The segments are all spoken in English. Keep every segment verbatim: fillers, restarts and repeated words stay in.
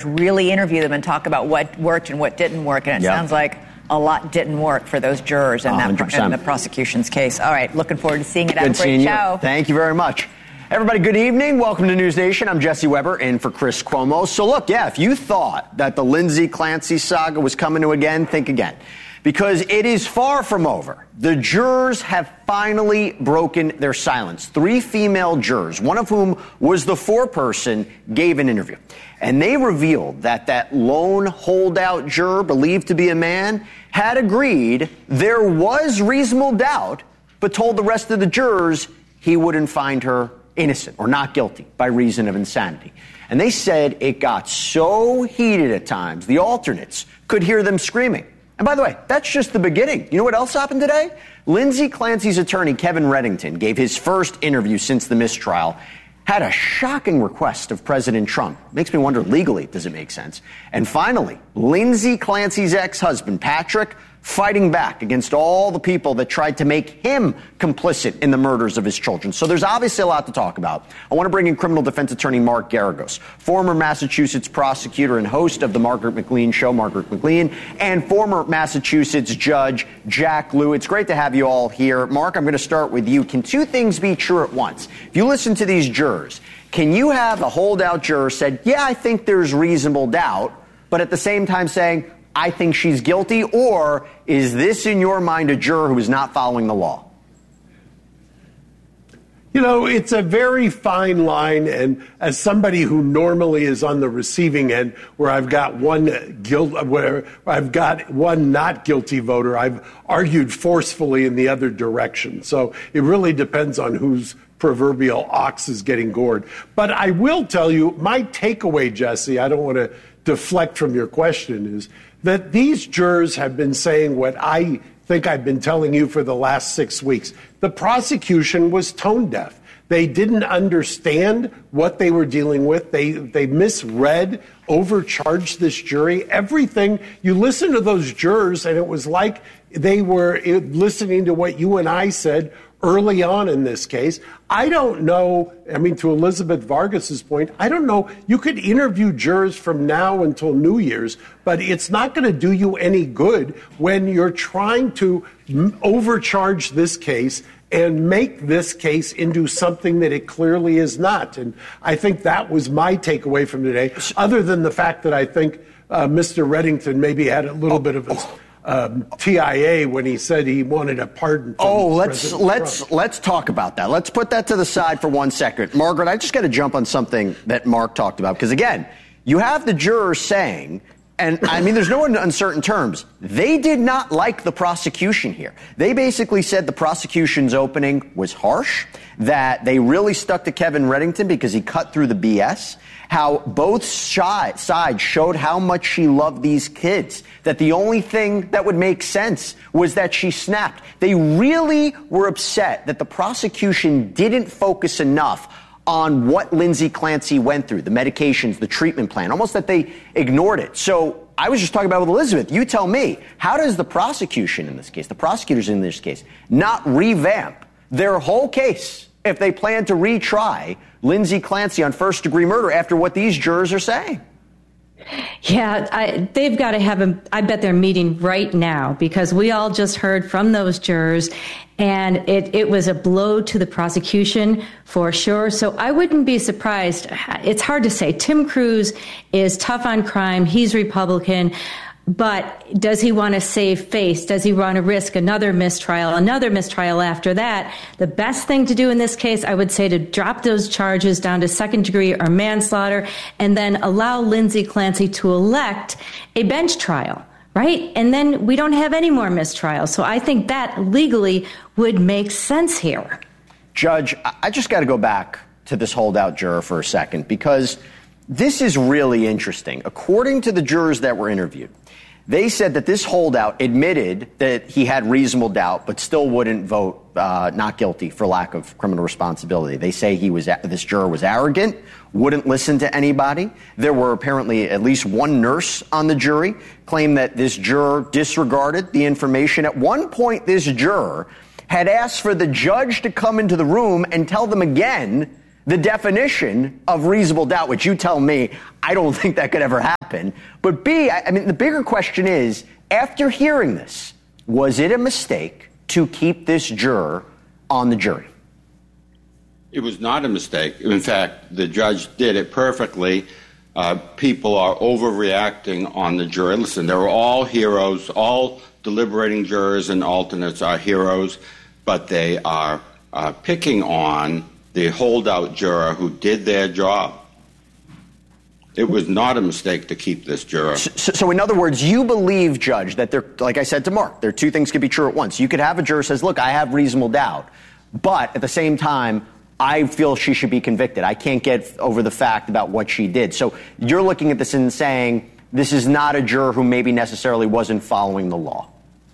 really interview them and talk about what worked and what didn't work. And it yep. sounds like a lot didn't work for those jurors in, that, in the prosecution's case. All right, looking forward to seeing it. Have Good a great show. You. Thank you very much. Everybody, good evening. Welcome to News Nation. I'm Jesse Weber in for Chris Cuomo. So look, yeah, if you thought that the Lindsay Clancy saga was coming to again, think again. Because it is far from over. The jurors have finally broken their silence. Three female jurors, one of whom was the foreperson, gave an interview. And they revealed that that lone holdout juror, believed to be a man, had agreed there was reasonable doubt, but told the rest of the jurors he wouldn't find her innocent or not guilty by reason of insanity. And they said it got so heated at times, the alternates could hear them screaming. And by the way, that's just the beginning. You know what else happened today? Lindsay Clancy's attorney, Kevin Reddington, gave his first interview since the mistrial, had a shocking request of President Trump. Makes me wonder, legally, does it make sense? And finally, Lindsay Clancy's ex-husband, Patrick, fighting back against all the people that tried to make him complicit in the murders of his children. So there's obviously a lot to talk about. I want to bring in criminal defense attorney Mark Geragos, former Massachusetts prosecutor and host of the Margaret McLean Show, Margaret McLean, and former Massachusetts judge Jack Lew. It's great to have you all here. Mark, I'm going to start with you. Can two things be true at once? If you listen to these jurors, can you have a holdout juror said, yeah, I think there's reasonable doubt, but at the same time saying, I think she's guilty? Or is this, in your mind, a juror who is not following the law? You know, it's a very fine line. And as somebody who normally is on the receiving end, where I've got one guilt, where I've got one not guilty voter, I've argued forcefully in the other direction. So it really depends on whose proverbial ox is getting gored. But I will tell you, my takeaway, Jesse, I don't want to deflect from your question, is that these jurors have been saying what I think I've been telling you for the last six weeks. The prosecution was tone deaf. They didn't understand what they were dealing with. They they misread, overcharged this jury. Everything. You listen to those jurors, and it was like they were listening to what you and I said early on in this case. I don't know, I mean, to Elizabeth Vargas's point, I don't know, you could interview jurors from now until New Year's, but it's not going to do you any good when you're trying to m- overcharge this case and make this case into something that it clearly is not. And I think that was my takeaway from today, other than the fact that I think uh, Mister Reddington maybe had a little bit of a Um, T I A when he said he wanted a pardon. From oh, let's President let's Trump. let's talk about that. Let's put that to the side for one second. Margaret, I just got to jump on something that Mark talked about, because again, you have the jurors saying, and I mean, there's no uncertain terms, they did not like the prosecution here. They basically said the prosecution's opening was harsh, that they really stuck to Kevin Reddington because he cut through the B S, how both sides showed how much she loved these kids, that the only thing that would make sense was that she snapped. They really were upset that the prosecution didn't focus enough on what Lindsay Clancy went through, the medications, the treatment plan, almost that they ignored it. So I was just talking about with Elizabeth. You tell me, how does the prosecution in this case, the prosecutors in this case, not revamp their whole case if they plan to retry Lindsay Clancy on first-degree murder after what these jurors are saying? Yeah, I, they've got to have a, I bet they're meeting right now, because we all just heard from those jurors, and it, it was a blow to the prosecution for sure. So I wouldn't be surprised. It's hard to say. Tim Cruz is tough on crime. He's Republican. But does he want to save face? Does he want to risk another mistrial, another mistrial after that? The best thing to do in this case, I would say, to drop those charges down to second degree or manslaughter, and then allow Lindsay Clancy to elect a bench trial, right? And then we don't have any more mistrials. So I think that legally would make sense here. Judge, I just got to go back to this holdout juror for a second, because this is really interesting. According to the jurors that were interviewed, they said that this holdout admitted that he had reasonable doubt, but still wouldn't vote uh, not guilty for lack of criminal responsibility. They say he was this juror was arrogant, wouldn't listen to anybody. There were apparently at least one nurse on the jury claimed that this juror disregarded the information. At one point, this juror had asked for the judge to come into the room and tell them again the definition of reasonable doubt, which you tell me, I don't think that could ever happen. But B, I mean, the bigger question is, after hearing this, was it a mistake to keep this juror on the jury? It was not a mistake. In fact, the judge did it perfectly. Uh, people are overreacting on the jury. Listen, they're all heroes. All deliberating jurors and alternates are heroes, but they are uh, picking on the holdout juror who did their job. It was not a mistake to keep this juror. So, so in other words, you believe, Judge, that there, like I said to Mark, there are two things could be true at once. You could have a juror says, look, I have reasonable doubt, but at the same time, I feel she should be convicted. I can't get over the fact about what she did. So you're looking at this and saying this is not a juror who maybe necessarily wasn't following the law.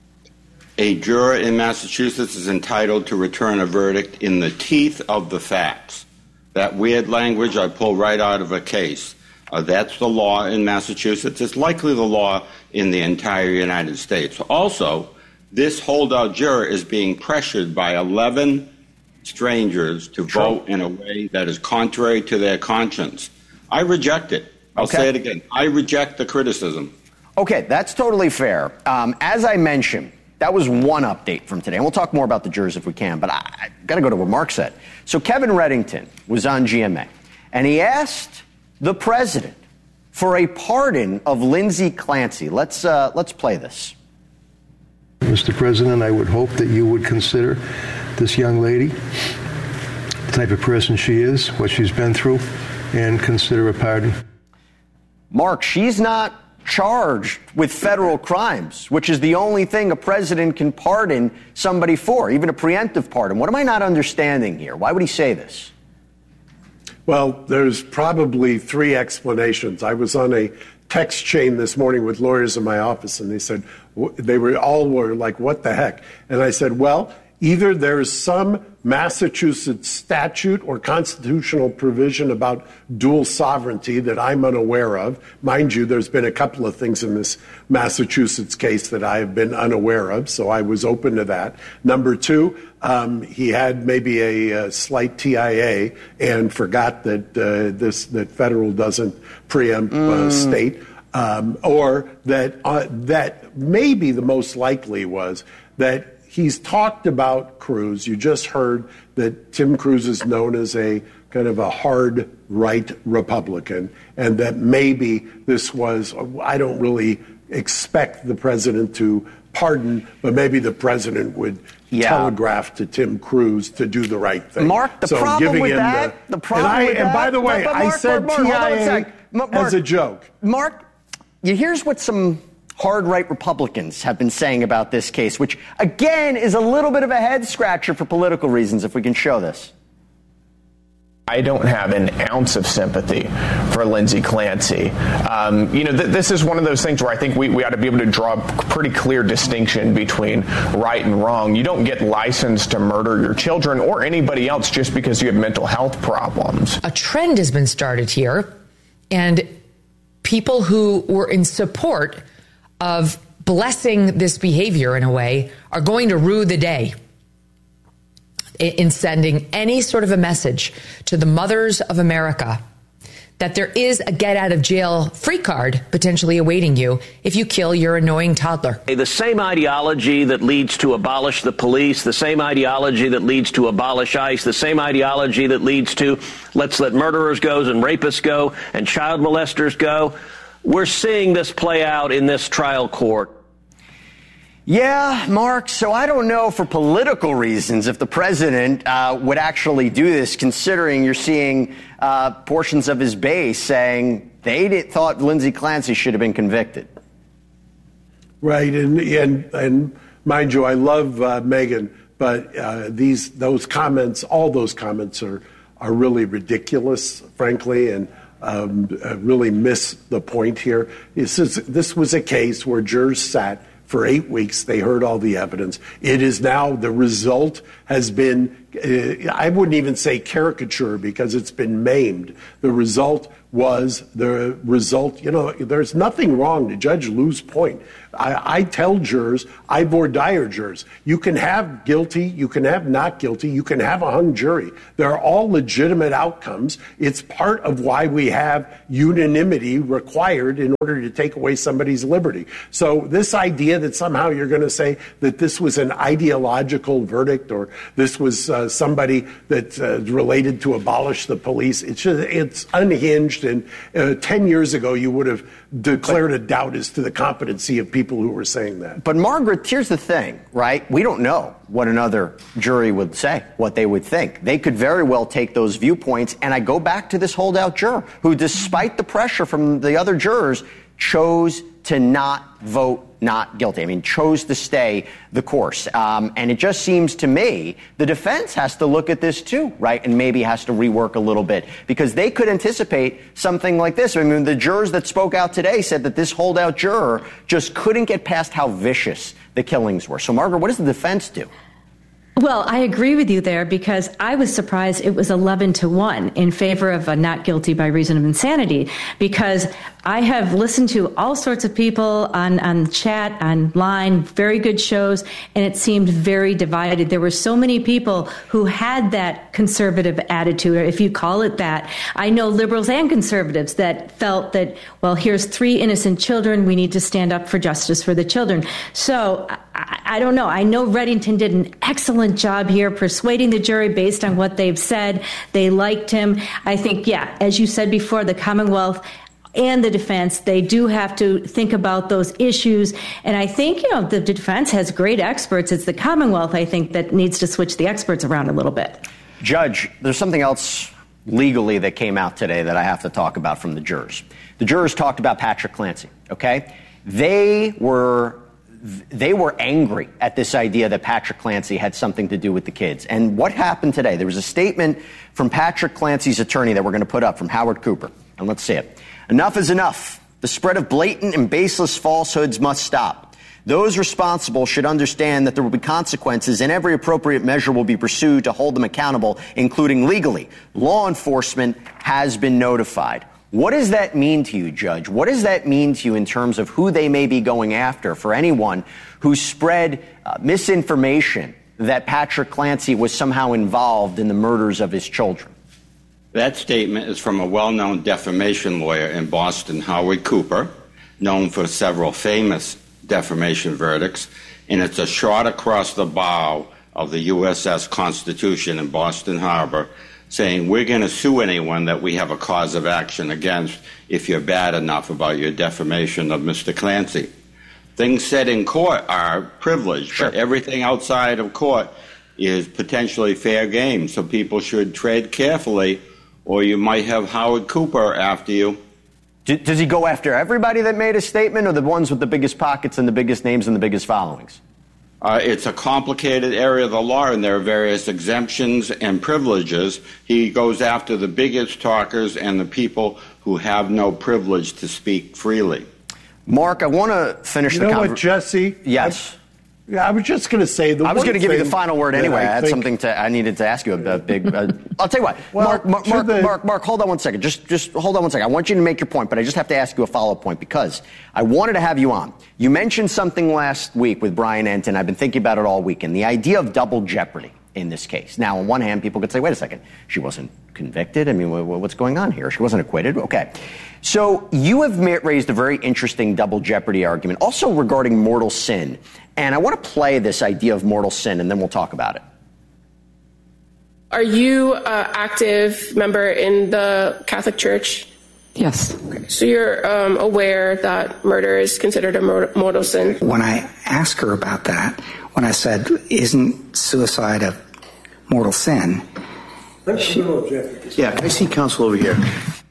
A juror in Massachusetts is entitled to return a verdict in the teeth of the facts. That weird language I pull right out of a case. Uh, that's the law in Massachusetts. It's likely the law in the entire United States. Also, this holdout juror is being pressured by eleven strangers to True. vote in a way that is contrary to their conscience. I reject it. I'll okay. say it again. I reject the criticism. Okay, that's totally fair. Um, as I mentioned, that was one update from today. And we'll talk more about the jurors if we can, but I, I got to go to what Mark said. So Kevin Reddington was on G M A, and he asked the president for a pardon of Lindsay Clancy. Let's, uh, let's play this. Mister President, I would hope that you would consider this young lady, the type of person she is, what she's been through, and consider a pardon. Mark, she's not charged with federal crimes, which is the only thing a president can pardon somebody for, even a preemptive pardon. What am I not understanding here? Why would he say this? Well, there's probably three explanations. I was on a text chain this morning with lawyers in my office, and they said, they were all were like, what the heck? And I said, well, either there's some Massachusetts statute or constitutional provision about dual sovereignty that I'm unaware of. Mind you, there's been a couple of things in this Massachusetts case that I have been unaware of, so I was open to that. Number two, um, he had maybe a, a slight T I A and forgot that uh, this that federal doesn't preempt uh, state, um, or that uh, that maybe the most likely was that he's talked about Cruz. You just heard that Tim Cruz is known as a kind of a hard right Republican, and that maybe this was, I don't really expect the president to pardon, but maybe the president would yeah. telegraph to Tim Cruz to do the right thing. Mark, the so problem giving with him that, the, the problem and I, with and that, by the way, but, but Mark, I said Mark, Mark, T I A Mark, as a joke. Mark, here's what some hard-right Republicans have been saying about this case, which, again, is a little bit of a head-scratcher for political reasons, if we can show this. I don't have an ounce of sympathy for Lindsay Clancy. Um, you know, th- this is one of those things where I think we, we ought to be able to draw a pretty clear distinction between right and wrong. You don't get licensed to murder your children or anybody else just because you have mental health problems. A trend has been started here, and people who were in support of blessing this behavior in a way are going to rue the day in sending any sort of a message to the mothers of America that there is a get out of jail free card potentially awaiting you if you kill your annoying toddler. The same ideology that leads to abolish the police, the same ideology that leads to abolish ICE, the same ideology that leads to let's let murderers go and rapists go and child molesters go. We're seeing this play out in this trial court. Yeah, Mark, so I don't know for political reasons if the president uh, would actually do this, considering you're seeing uh, portions of his base saying they did, thought Lindsay Clancy should have been convicted. Right, and and, and mind you, I love uh, Megyn, but uh, these those comments, all those comments are, are really ridiculous, frankly, and um, uh, really miss the point here. This, is, this was a case where jurors sat for eight weeks. They heard all the evidence. It is now, the result has been uh, I wouldn't even say caricature because it's been maimed. The result was the result, you know, there's nothing wrong to Judge Liu's point. I, I tell jurors, I voir dire jurors, you can have guilty, you can have not guilty, you can have a hung jury. They're all legitimate outcomes. It's part of why we have unanimity required in order to take away somebody's liberty. So this idea that somehow you're going to say that this was an ideological verdict or this was uh, somebody that uh, related to abolish the police, it's just, it's unhinged. And uh, ten years ago, you would have declared a doubt as to the competency of people who were saying that. But Margaret, here's the thing, right? We don't know what another jury would say, what they would think. They could very well take those viewpoints. And I go back to this holdout juror who, despite the pressure from the other jurors, chose to not vote not guilty. I mean, chose to stay the course. Um, and it just seems to me the defense has to look at this too, right? And maybe has to rework a little bit because they could anticipate something like this. I mean, the jurors that spoke out today said that this holdout juror just couldn't get past how vicious the killings were. So, Margaret, what does the defense do? Well, I agree with you there because I was surprised it was eleven to one in favor of a not guilty by reason of insanity, because I have listened to all sorts of people on, on chat, online, very good shows, and it seemed very divided. There were so many people who had that conservative attitude, or if you call it that. I know liberals and conservatives that felt that, well, here's three innocent children. We need to stand up for justice for the children. So I, I don't know. I know Reddington did an excellent job here persuading the jury based on what they've said. They liked him. I think, yeah, as you said before, the Commonwealth and the defense, they do have to think about those issues. And I think, you know, the defense has great experts. It's the Commonwealth, I think, that needs to switch the experts around a little bit. Judge, there's something else legally that came out today that I have to talk about from the jurors. The jurors talked about Patrick Clancy, okay? They were they were angry at this idea that Patrick Clancy had something to do with the kids. And what happened today? There was a statement from Patrick Clancy's attorney that we're going to put up from Howard Cooper. And let's see it. Enough is enough. The spread of blatant and baseless falsehoods must stop. Those responsible should understand that there will be consequences and every appropriate measure will be pursued to hold them accountable, including legally. Law enforcement has been notified. What does that mean to you, Judge? What does that mean to you in terms of who they may be going after for anyone who spread uh, misinformation that Patrick Clancy was somehow involved in the murders of his children? That statement is from a well-known defamation lawyer in Boston, Howard Cooper, known for several famous defamation verdicts, and it's a shot across the bow of the U S S Constitution in Boston Harbor, saying we're going to sue anyone that we have a cause of action against if you're bad enough about your defamation of Mister Clancy. Things said in court are privileged, sure, but everything outside of court is potentially fair game, so people should tread carefully, or you might have Howard Cooper after you. Does he go after everybody that made a statement, or the ones with the biggest pockets and the biggest names and the biggest followings? Uh, it's a complicated area of the law, and there are various exemptions and privileges. He goes after the biggest talkers and the people who have no privilege to speak freely. Mark, I want to finish you the conversation. conver- what, Jesse? Yes. I, yeah, I was just going to say the I was going to give you the final word anyway. I, I had think, something to. I needed to ask you a, a big. Uh, I'll tell you what, well, Mark. Mark, Mark, the, Mark. Mark. Hold on one second. Just, just hold on one second. I want you to make your point, but I just have to ask you a follow-up point because I wanted to have you on. You mentioned something last week with Brian Entin. I've been thinking about it all weekend. The idea of double jeopardy in this case. Now, on one hand, people could say, "Wait a second, she wasn't convicted. I mean, what's going on here? She wasn't acquitted." Okay. So you have raised a very interesting double jeopardy argument, also regarding mortal sin. And I want to play this idea of mortal sin, and then we'll talk about it. Are you an active member in the Catholic Church? Yes. Okay. So you're um, aware that murder is considered a mortal sin? When I asked her about that, when I said, isn't suicide a mortal sin? She, yeah, can I see counsel over here?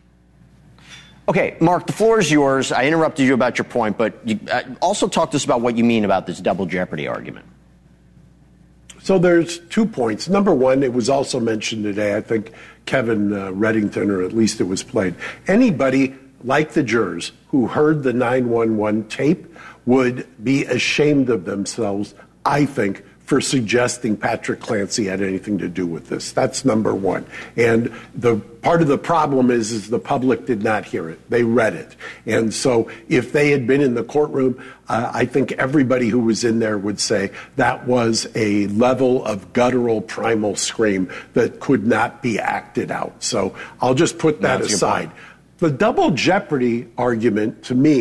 Okay, Mark, the floor is yours. I interrupted you about your point, but you, uh, also talk to us about what you mean about this double jeopardy argument. So there's two points. Number one, it was also mentioned today, I think Kevin uh, Reddington, or at least it was played. Anybody like the jurors who heard the nine one one tape would be ashamed of themselves, I think, for suggesting Patrick Clancy had anything to do with this. That's number one. And the part of the problem is, is the public did not hear it. They read it. And so if they had been in the courtroom, uh, I think everybody who was in there would say that was a level of guttural primal scream that could not be acted out. So I'll just put that aside. The double jeopardy argument, to me,